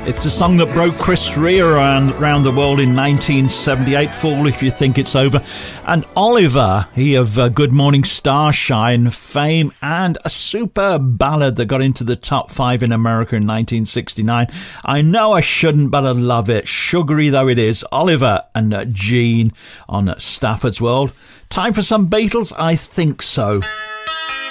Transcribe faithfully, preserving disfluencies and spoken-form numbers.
It's the song that broke Chris Rea around, around the world in nineteen seventy-eight, Fool If You Think It's Over. And Oliver, he of uh, Good Morning Starshine fame, and a superb ballad that got into the top five in America in nineteen sixty-nine. I Know I Shouldn't, But I Love It. Sugary though it is. Oliver and uh, Jean on uh, Stafford's World. Time for some Beatles? I think so.